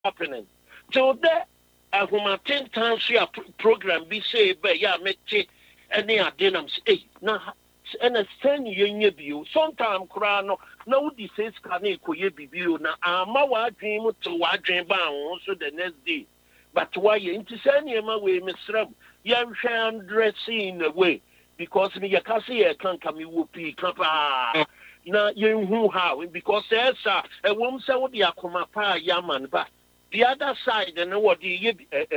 happening. So that a humanitarian program be say, but yeah, make any adenums. Hey, now, and a send you view. Sometimes, Crano, no disease can equal you be view. Now, I'm a dream to what dream bound also the next day. But why you into sending my way, Miss Ram? Young sham dressing away because me, you can't see a can't come you whoopee, papa. Now, you who how because there's a woman say what the Akumapa Yaman, but the other side, and what the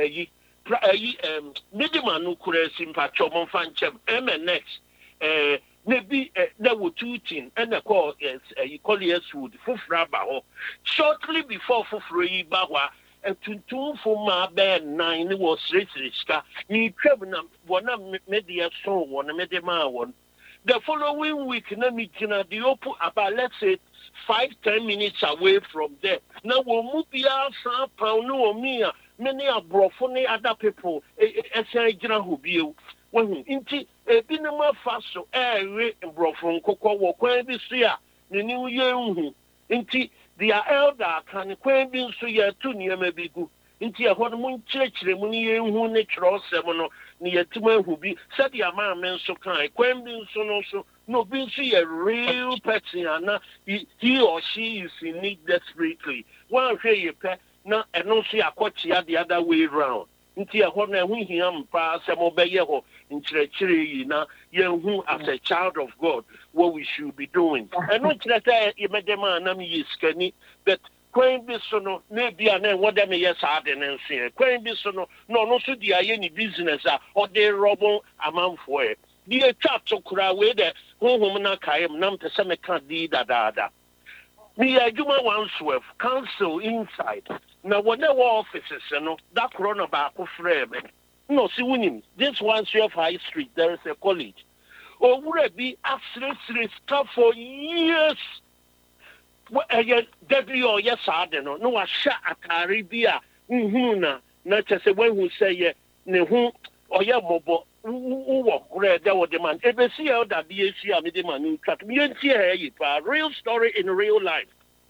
middleman who could sympathy on Fanchem, MNX, maybe there were 2 things, and the call is a colliers wood, Fufraba, shortly before Fufri Bawa. And to for my bed 9 was Riska, me Trevenham, one media song, one media one. The following week, Namikina, the Opu about let's say 5-10 minutes away from there. Now we'll move beyond San Paulo, Mia, many are brofone other people, Essayana who be when inti a binama faso, and brofone cocoa, or Quambisia, the New Year, inti. The elder can quaint so ya 2 near maybe go into a hormone church, the money who natural seminal near 2 men who be said the man so kind, quaint so no being see a real person, he or she is in need desperately. One say you pet, not and no see a coach the other way round. Into a horn we him pass some obeyeho in church na who as a child of God what we should be doing. And not that you made them is scanny, but Queen Bisono, maybe I know what them yes are and say. Queen Bisono, no, so the any business or they robo amount for it. The chat to cry with the home kayam nam to some can't do that. The Juma Wandsworth council inside. Now, whatever offices, that corona back of frame. No, see, winning. This one's of High Street, there is a college. Or would it be absolutely stuff for years? Well, W or yes, I don't know. No, I shot at Caribbean. Not just a one who say, no, or yeah, mobile. Who walk there with the man. If you see how that the AC, the man who cut me and see a real story in real life.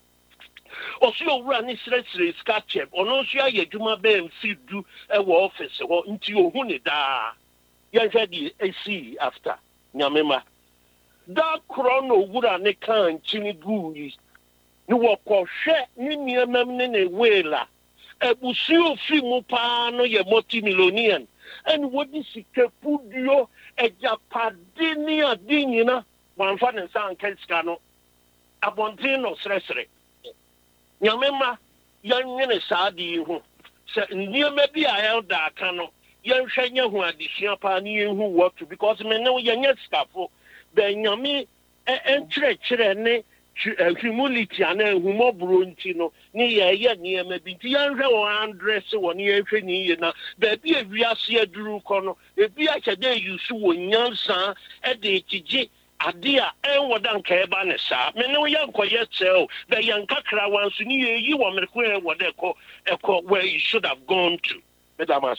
Also, run is catch up. Or no, she Juma Ben see do a office or into your hunida. Yan had the AC after Yamema. That chrono would a neck and chini goose. You walk or share near Mamine Wela. A busio fimopano, ye multimillionaire. And what is it? Pudio, a Japadinia dinina, one fan and San Kenscano, Abontino Sresre. Yamema, young Sadi, who said, near maybe I held that cano, young Shanya who had the champagne who worked because men know young staff, then Yami and Chre humility and humo bruntino near maybe young dress one year na baby if we are see drew corner if we are today you so young son at the tg adia and what don't care about me no young quiet so the young kakra ones you want me to what they call where you should have gone to Madam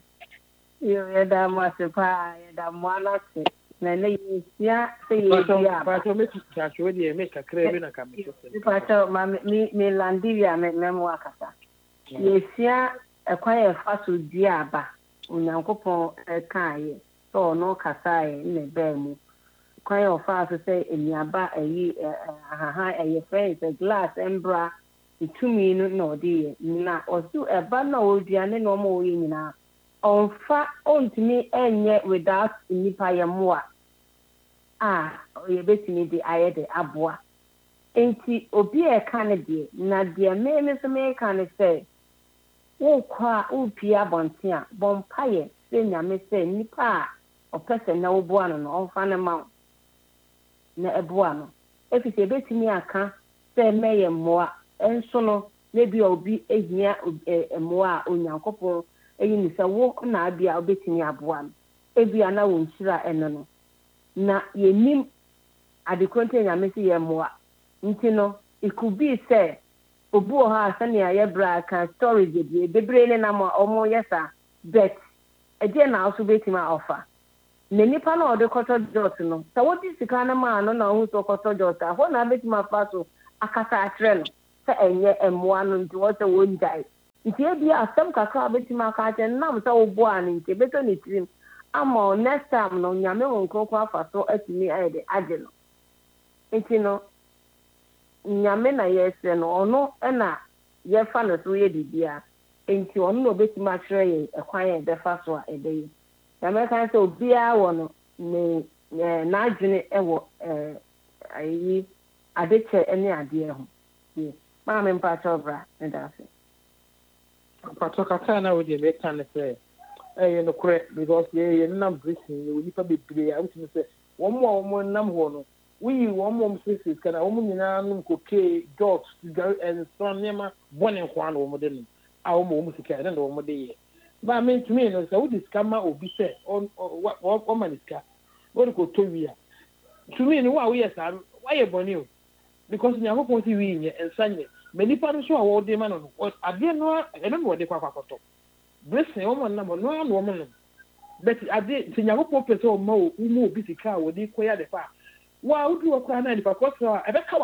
you damas pa damanasi na ya say ya but to make a craving a commission. Me Landivia memo akasa. Yesia ekwa faso diaba onyankopon ekaye so no kasaye ne bemu. Kwan ofa say eniaba eyi aha eye face glass embra itumi no de na osu eba na oduane no ma oyi nyina onfa ontumi enye without nipa yemwa yebetimi de ayede aboa enti obi e kan de na de me so me kan say wo kwa upia bonte a bompaye se nyame se nipa opese na wo boa no onfa ne ma na eboa no efise betimi aka se meye mmoa enso no na bi obi ehia mmoa onyankopon eyi ni se wo na abia obetimi aboa no ebia na wo nshira eno no na yenim adekonte nyame se ye mmoa nti no it could be say obu ha sane ya bra kan storage de bebre ne na mo omo yesa bet eje na also betima offer ne nipa na ode koto jot no so what is sika na ma no na hu so koto jot ho na betima fa so akasa atre no se enye emmoa no nti wo se won dai nti ebi asɛm kakra betima aka kyɛ nam sɛ wo bo an nti beto ne tirim ama next time no nyame wo nkroko afa so atumi ayɛ de agye no nti no nyame na yɛsɛ no ɔno na yɛfa no so yɛ bibia nti ɔno na obetumi akyerɛ yɛ ɛkwan yɛ bɛfa so a ɛbɛyɛ nyame kan sɛ obiara wɔ no ne n'adwene ɛwɔ ayi adekyɛ ne adeɛ ho maame mpakyɛ bra ne daase mpakyɛ kakra na wo de meka ne sɛ ɛyɛ no korɛ because yɛ nam britain yɛ nipa bebree a wotumi sɛ wɔn nam hɔ no woyi wɔn sisi kana wɔn nyinaa nom koke dogs nsɔn nneɛma bɔne nko ano wɔn de no a wɔn sika ɛna wɔn de yɛ ba me ntumi no sɛ wodi sika ma obi sɛ ɔma ne sika wɔde kɔ tɔ wi a tumi no wo a woyɛ saa wayɛ bɔne o because nyankopɔn si wi nyɛ nsa nyɛ ma nipa no so a wɔde ma no adeɛ no ɛno na wɔde kɔ akɔtɔ britain wɔn nam no ano wɔn no but adeɛ sɛ nyankopɔn pɛ sɛ ɔma o mu obi sika a wɔde kɔ yɛ adefa wa wodi wɔ kora na nipa kɔ so a ɛbɛka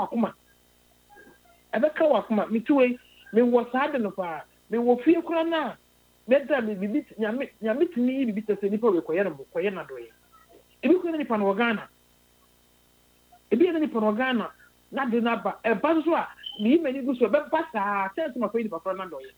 wakoma mituwe me wɔ saa de no paa me wɔ fie kora na meda me bibi nyame tumi yi bibi tese nipa we kɔyɛ no kɔyɛ na doye ebi kɔ na nipa no Ghana ebi na nipa no Ghana na de na ba ɛba so a me yi mani gu so ɛbɛba saa sɛ ma kɔyɛ nipa kora na doye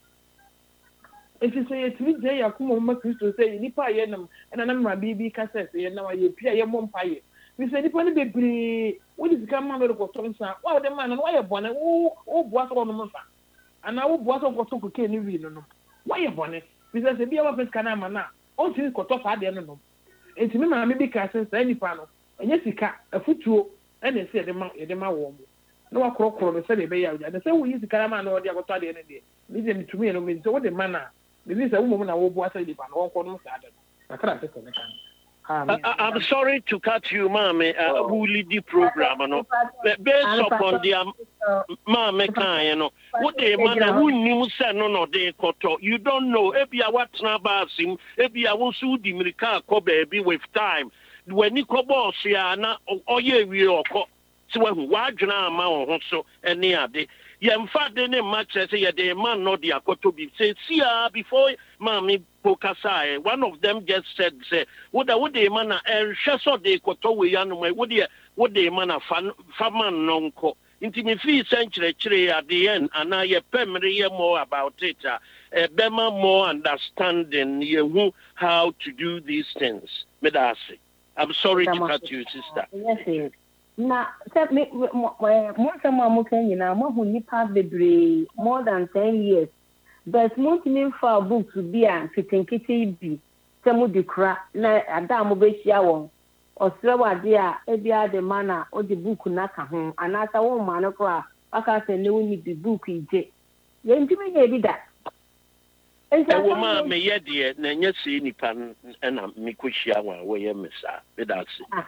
enti sɛ yɛtumi gye yɛ akoma ma Kristo sɛ nipa yɛ nam ɛna na mra bibi ka sɛ yɛ nam yɛ pia yɛ mɔ mpa yɛ Mr. Nippon bebree wodi sika ma bere kɔtɔ nsa wa de ma no wa yɛ bɔne wo boa so no mfa ana wo boa so kɔtɔ koke ni wi no wa yɛ bɔne Mr. Se bia wa pesika na ma na o ti kɔtɔ fa de no enti me ma me bi ka sen sa nipa no enye sika afutuo ɛna se de ma wo mo na wa korɔkorɔ no se de be ya na se wo yi sika na na o de akɔtɔ de ne de me de mitumi no me se wo de ma na me bi se wo mo na wo boa so nipa no wo kɔ no sa de na kra se ko ne kan I'm sorry to cut you, Mommy. Who lead the program? No, based upon the Mommy, you know, what they man who knew said no, they koto. You don't know. If you what nabasim, if you want to the America baby with time. When you come boss, ya na oye we oko. So when wajna ma so any ade. Yemfa de ne match say ya de man no the akoto bi say see before Mommy Pokasai, one of them just said, say, would the man and Shasso de Kotowe, would the man a farman nonco. Into me 3 century at the end, and I a more about it, a Bema more understanding who how to do these things. Medasi. I'm sorry to cut you, sister. Yes, now, tell me, more who nipa bebree more than 10 years. But most for books to be a fitting kitty be some de cra na Adam Beshia or Srawa dear, Ebia the manner or the book naka home, and as a woman of cra, I can say no need the book in J. Then to me, maybe that. And a woman may yet, dear, and yet see any pan and a Mikushia where you miss her. That's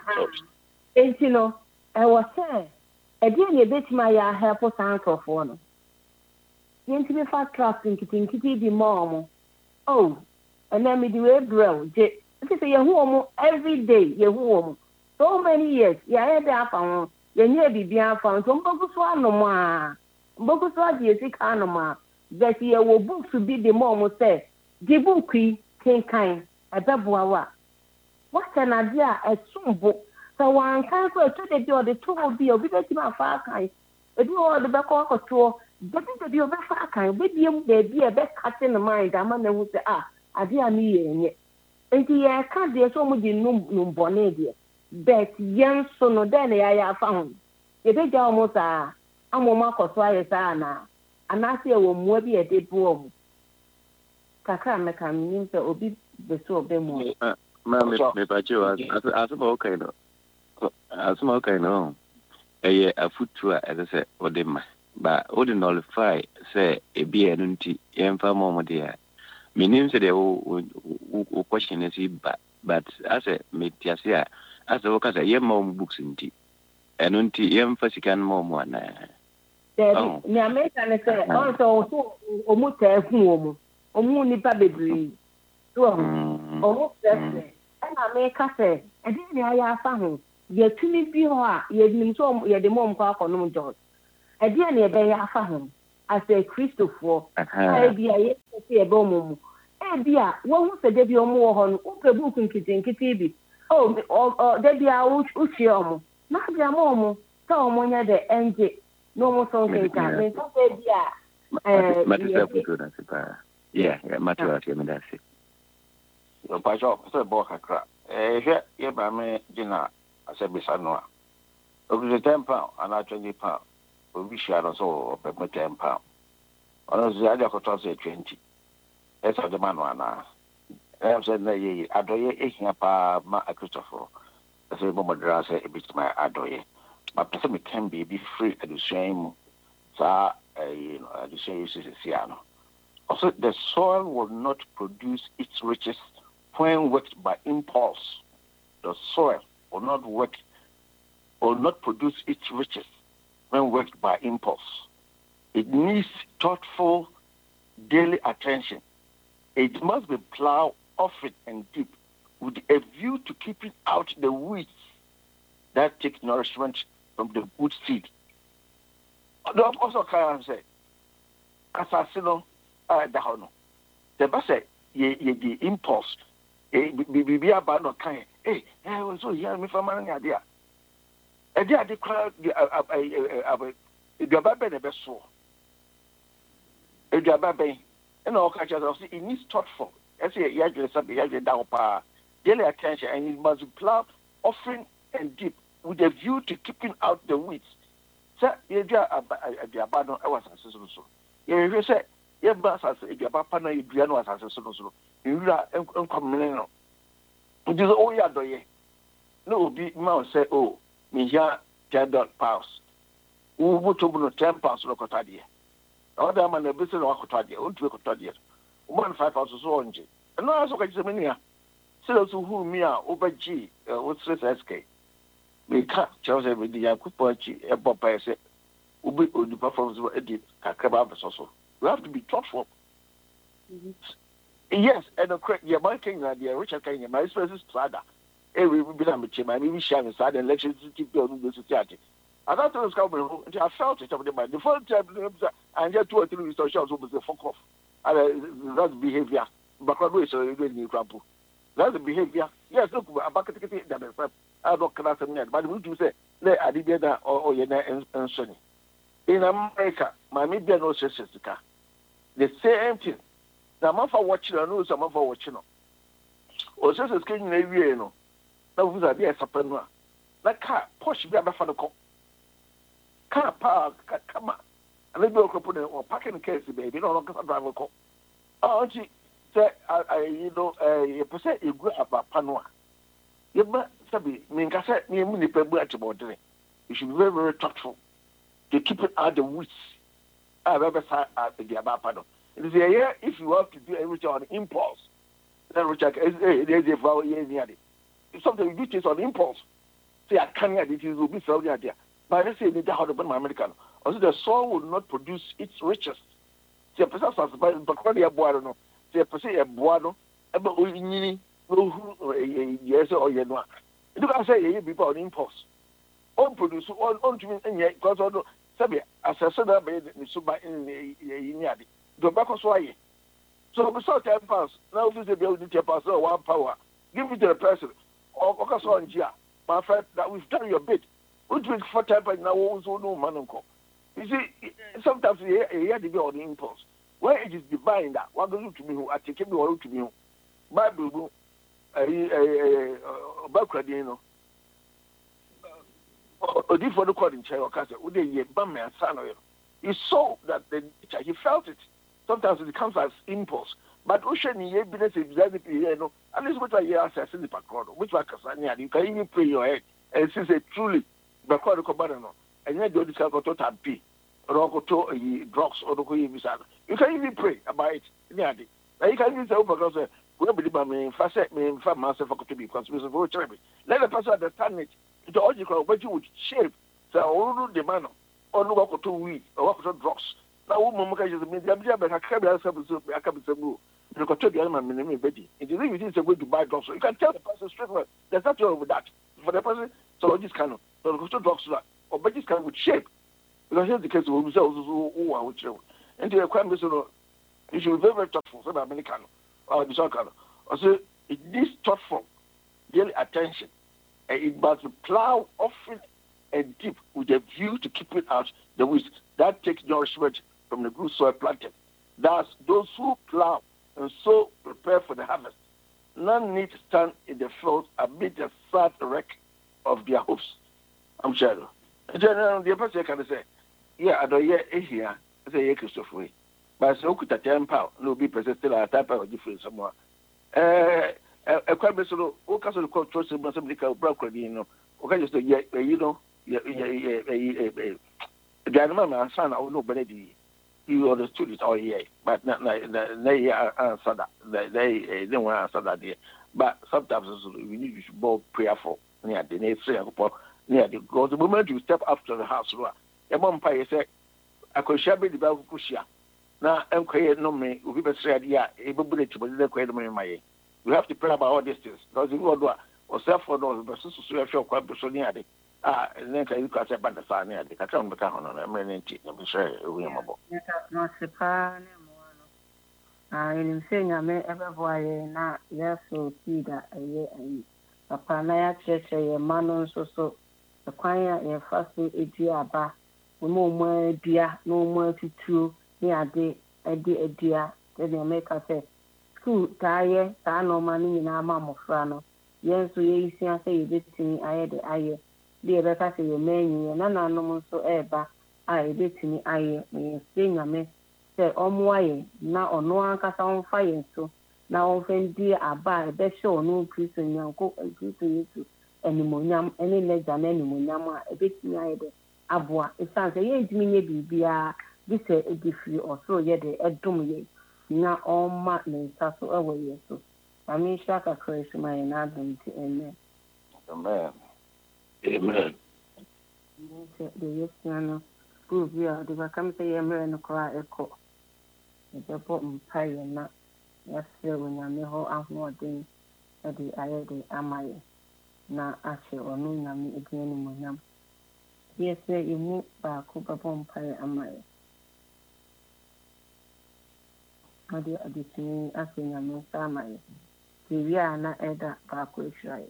it. You know, I was saying, I didn't bet my help us answer for no. Yenti me fast class nkiti di mom. Oh, and then me do a bro. Je, say you every day. You so many years. Ya head up on. You near be bien found. So mboku so no ma. Mboku so di sika no ma. That you will book to be the mom say. The book can kind. A babuawa. What an idea? A sumbo. So one can go to the door. The two will be a bit of far kind. It do all the back of tour. But the over kind, with you, baby, a best cut in the mind. I'm on the I dear me, and the can't be so much in no bonnet. But young son or then I found. You think almost I'm a Marco Suarez Anna, and I see a woman will be a dead room. Kakama can mean to obey the so of them. Mamma, but you as a volcano. As a volcano, a foot tour, as I said, or them. But would nullify, say, a beer nunti, yamfa moma dear. Meaning said the question is, but as a metiasia, as a work as a yam mom books in tea, and unti yam fasican mom one. The American say also almost a home, only baby. Almost and I make a say, and then I found yet to me be her, yet the mom cock on no job. I didn't obey a home as a Christopher. I be a e be omumu e bia wo hu se de bi omu wo ho no wo pe book nkiti bi o de bia wo hwe omu na bia mo omu ta omu nya de enje no mo so nkenka me so se bia Matisa kutura sipa. Yeah, matisa yemedasi. Yo pacho so bo kakra. Hwe ye ba me gina asebisa no a. Ogu £10 ana £20. Obi share no so pe £10. Ono zo ade akoto so 20. Esa de manu ana. Say na ye adoye ehia pa ma Christopher. Say bo modra say ebit my adoye. But person me can be free education sa education is siano. Also the soil will not produce its riches when worked by impulse. The soil will not produce its riches when worked by impulse. It needs thoughtful daily attention. It must be plowed often and deep with a view to keeping out the weeds that take nourishment from the good seed. Also, can I say, assassino, dahono. The best say, the impulse, be about no kind. Hey, I was so here, me for my idea. A dear, the crowd, the Baby, the best so. A Baby, and all catchers of it needs thoughtful. I say, Yaji down power, daily attention, and it must be plowed often and deep with a view to keeping out the weeds. Sir, you abandon our successful. You say, your boss has a Japana, you do not successful. You are uncommonly. It is all your doye. No, big mouse say, oh, me here £10. Who would to £10 locotadia? Other man a business or cotadia, or to a cotadia. 1 5,000 so on G. And no, also catch the mania. So who me are over G, what's this SK? We can't choose every day. I could put a pop. I say, Ubi, the performance will edit Kakaba also. We have to be thoughtful. Yes, and the correct, your banking, the Richard Kenya, my expenses, Sada. Every bit of a my maybe sharing side and electricity bill in the society. I thought it was coming home until I felt it over the mind. The first time, and just 2 or 3 weeks or so was a fuck off. And that's behavior. But what we say, you crumple. That's the behavior. Yes, look, I'm back at the I don't class them, but we do say, let Adibeda or Yena and Sonny. In America, my media no says the same thing. The month for watching, I know some of our watching. Or says it's getting a year, no. Now, who's a dear sapana? That car, push me up for the cop. Car park, come on. And maybe I'll put it or parking case, baby. No, no, driver cop. Oh, she said, you percent you grew up about Panua. You must be, Minkasa, near Minipebu at your body. You should be very, very thoughtful to keep it out the woods. I've ever said at the Abapano. It is a year if you have to do everything on impulse. Then Richard, there's a vow year near it. If something you do things on impulse, say, I can't get it, will be Saudi idea. But I say, they how to burn my American. Also, the soil will not produce its riches. See, a person has a boano, say a person a boano, about Uyini, yes or Yenua. You can say, people on impulse. On produce, on to me, and yet, because although, Sabi, as I said, I made the Suba in the Yadi. The back of Sway. So we saw £10. Now, if you build £10 or 1 power, give it to the person. Or on Gia. My friend, that we've done your bit. We drink for £10 now, also no man. You see, sometimes you hear the on the impulse. Where it is divine that one goes to me who I take me or to me. Bible, Bacradino. Or for the court in Chayokasa, would they ye bum and son of him? He saw that he felt it. Sometimes it comes as impulse. But Ocean, ye business exactly, and this is what I hear assassin the Pacoro, which was Casania. You can even pray your head and since it truly Bacoro Cobarano, and yet you discover to Tampi, Rocoto, drugs, or the Kuyimisano. You can even pray about it. Now you can use the Opa whoever the me, facet me, and myself to be because we will tell me. Let the person understand it. The logical, but you would shape. So, all the man, or no walk 2 weeks, or walk to drugs. Now, woman, I can't I can't you can tell the element, Betty. It is a way to buy drugs. You can tell the person straight away. There's nothing wrong with that. For the person, so this kind of, so go to drugs, or but this kind with shape. Because here's the case of themselves who are with you. And the requirements, You should be very, very thoughtful. So the American or the soccer. Also, it needs thoughtful, daily attention. And it must be plowed often and deep with a view to keep it out the weeds. That takes nourishment from the good soil planted. Thus, those who plow and so prepare for the harvest, none need to stand in the field amid the sad wreck of their hopes. I'm sure. And then the person can say, yeah, I don't hear here. I say, yeah, Christopher. But so could a 10 pound, no be present still a type of difference somewhere. A quite sort of castle called Trust and somebody called Broccoli, you know. Okay, just yeah, you know, the animal son, I would know better. You understood it all year, but not they answer that. They don't want to answer that there. But sometimes we need to be more prayerful near the next near the God. The moment you step up to the house, a mom pie say, I could share the Bible Kushia. Now, I'm quiet, no me, we be said, yeah, able to put the quiet in my. We have to pray about all these things because if you do or self for those, but so show quite so near it. And then you catch up at the sign near the Caton Bacan, I'm running to be sure we are mobile. Not the pan. I'm saying I may ever boy, not yes, so see that a year and a panaya church, a man so the choir, a first a dear bar, no more dear, no more to two, near a dear, then you make us say, school, tire, no money in our mamma frano. Yes, we see, I say you did to me, I had the aye. Dear Becca, your menu, and none no so ever. I did to me, I may sing a me. Say, why now or no one cast on fire, so now often dear I buy a best show no Christian young cook and Christian you any monium, any less than any monium, a bit me either. Abwa, it sounds a year to me, be a this a different or so yet a dummy. Now all madness are so away, so I mean, Shaka Christ, my anatomy, amen. Amen. Amen. The yes, piano, prove you are the come say a man cry echo. The bottom pie and not, yes, sir, when I may hold out more things at the eye de Amaya. Now, actually, or no, yammy again, Munam. Yes, sir, you move by Cooper Bomb Pie Amaya. I did addition asking Yamin Samaya. We are not at that backward right.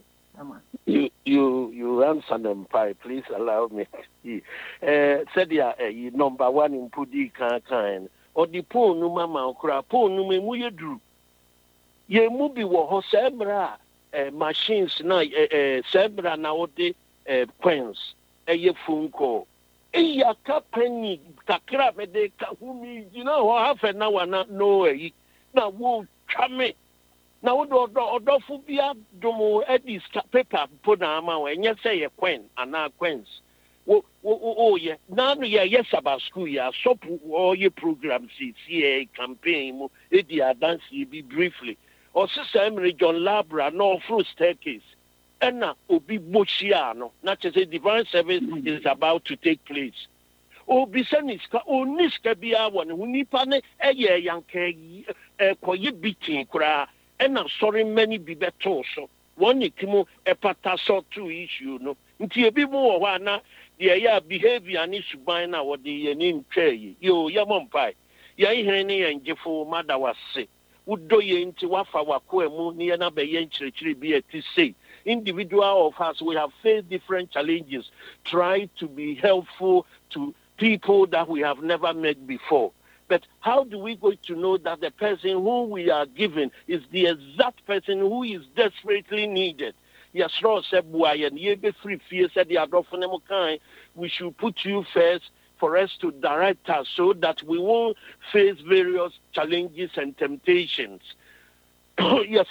You answer them, pie. Please allow me. Said ya number one in Pudi kind. Or the poor no mama or poor no me mu yedru. Ye mubi wo ho sebra machines na sebra na ode coins ye phone call. Ya ka penny kakra me de ka humi gina ho half an hour na no na wo twame. Na wo odofo bia domo edis paper po na ama we nye say ye coin ana coins. Wo ye na no ye yes about school ya shop all your programs see campaign mo edi dance be briefly or sister Emily John Labra no through staircase na obi bochia no na say divine service is about to take place obi seniska oniska bia won hunipa ne eye yanka koye bitin kura na sorry many be better so one ikimo epata so two issue no nti ebi mo wo na the ya behavior ni suban na wo de ye ni ntwa yo ya mompai ya ihe ni ye njefo mada wase udo ye nti wafa wako emu ni na be ye nchirechiri bi eti say individual of us we have faced different challenges try to be helpful to people that we have never met before. But how do we go to know that the person who we are giving is the exact person who is desperately needed? Yes, said, we should put you first for us to direct us so that we won't face various challenges and temptations. Yes,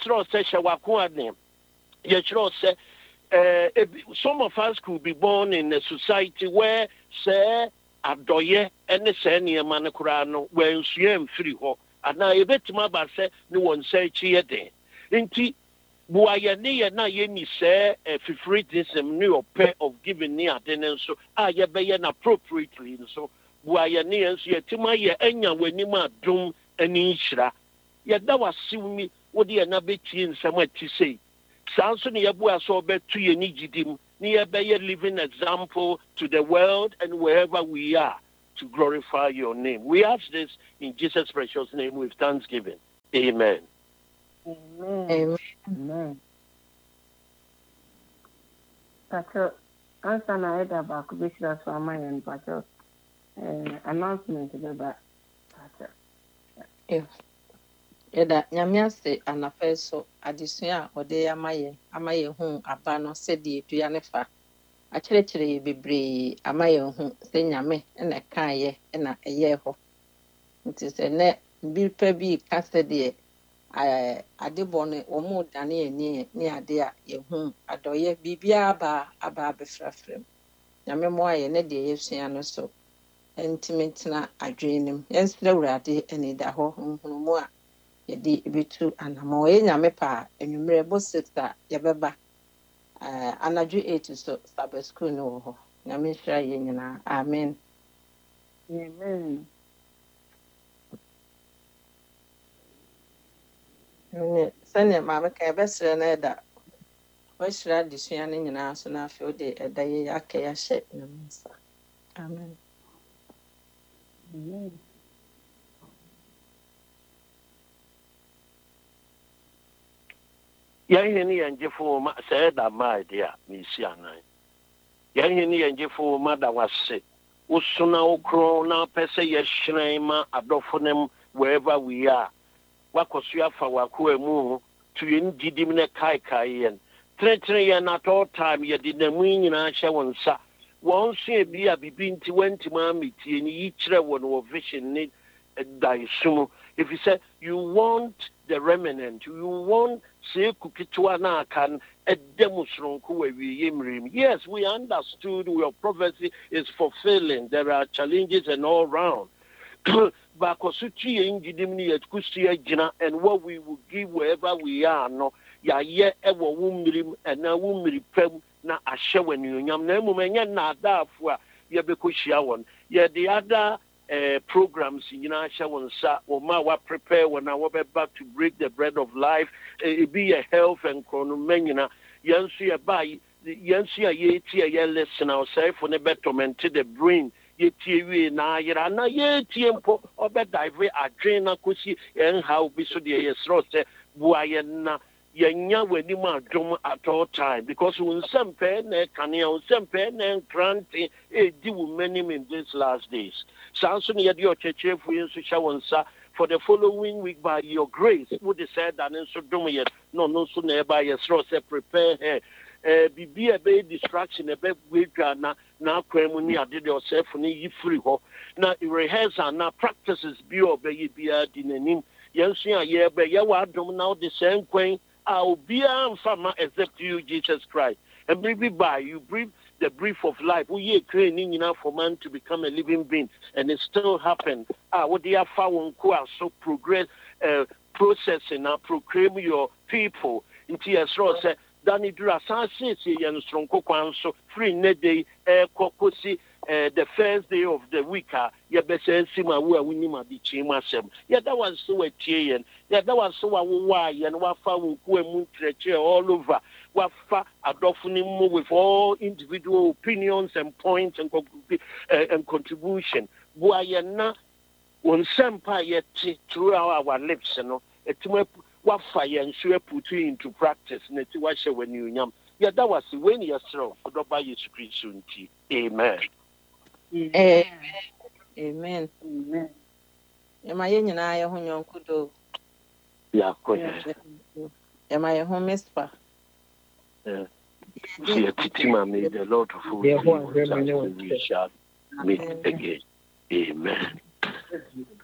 some of us could be born in a society where, say, adoye ene se nneema ne kura no wansua mfiri ho ana ebetima ba se ne won se chi den nti buaye ne ye na ye ni se fifritism ne ope of giving ne ade ne so a ye be ye na appropriately so buaye ne ye so ye tima ye anya wanim adom ani nhira ye da wasiwmi wodi ye na betie nsem ati sei sanso ne ye bua so betu ye ni gidim. Near be a living example to the world and wherever we are. to glorify your name. We ask this in Jesus' precious name with thanksgiving. Amen. Amen. Amen. Pacho, answer na eda ba ku bishira so amaye pacho. Announcement be ba. Pacho. Yɛda Nyame ase anafɛ so adesua a ɔde ama yɛn hu aba no sɛdeɛ dua ne fa akyerɛkyerɛ yɛ bebree ama yɛn hu sɛ Nyame na ɛkaeɛ na ɛyɛɛ hɔ. Nti sɛ nɛ mbipa bi ka sɛdeɛ adebɔ no wɔn dane ani ne ade a yɛn hu adɔyɛ biribiara aba abɛfrafra mu. Nyame mmoa yɛ ne deɛ yɛsua no so ntumi tena adwene no mu. Yɛnsrɛ Awurade ne da hɔ nhunumu a yɛde ebetu anama ɔyɛ Nyame pa anwummerɛ bɔ 6 a yɛbɛba anadwo 8 so Sabbath school no wɔ hɔ. Nyame nhyira yɛn nyinaa. Amen. Amen. Sɛnea maame ka yɛbɛsrɛ no ɛda wɔahyira adesua no nyinaa so na afei wode ɛda yɛ aka yɛahyɛ Nyame nsa. Amen. Amen. Yɛn ne yɛn gyefo ma sɛ ɛda maa de a mesi anan. Yɛn ne yɛn gyefo ma da wase. Wosona wokron na pɛ sɛ yɛhyerɛn ma adɔfo nem wherever we are. Wakɔso afa wakoa mu to yɛn gidim ne kaekae yɛn. Tenetene yɛn at all time yɛde namu nyinaa hyɛ wɔn nsa. Wɔn so ebi a bibi nti wɔntimi ametie ne yi kyerɛ wɔn wɔ vision ne daesumu. If you say you want the remnant, you want say kukitwa na kan edemusronko we yemrim. Yes, we understood your prophecy is fulfilling. There are challenges and all round. And what we will give wherever we are, no, ya ye ever wumrim and na wumri pem na ashe when you yam na mumenya na dafwa ye bekushia one. Ye the other programs in Shawonsa or Mawa prepare when I will be back to break the bread of life, be a health and chronomenia. Yansia by Yansia Yetia listen ourselves for the betterment to the brain. Yeti na Irana Yetiempo or bedive Adrena Kusi and how be so dear Yesrose Buayana. Yenya wenima drum at all time because when some pen can some pen and granting a deal many in these last days. Samson your church for the following week by your grace would decide that in so doing yet no sooner by your throat prepare her be a big distraction a bit week now cremony I did yourself you free ho now rehearsal now practices be obey be a dinanim yansia yeah but ya now the same queen. I'll be a farmer except you, Jesus Christ. And maybe by you breathe the breath of life. We are training enough for man to become a living being, and it still happened. What they are found so progress, processing and proclaim your people into your soul. Danny Dura Sansi and strong so free day kokosi. The first day of the week, ya bese sima wo we nima di chima sem. Ya that was so a chain. Ya that was so a why and wafa wo ku emu treche all over. Wafa adofuni mu with all individual opinions and points and contribution. Boya na on sempa yet throughout our lips, no. Etime wafa ya nso put into practice. Neti wa she when you nyam. Ya that was when you throw. Odoba Yesu Kristo nti. Amen. Amen. Amen. Amen. Yama ye nyina ye ho nyonku do. Ya koya. Yama ye ho mispa. Yeah. See a titima may the Lord of hosts we shall meet again. Amen.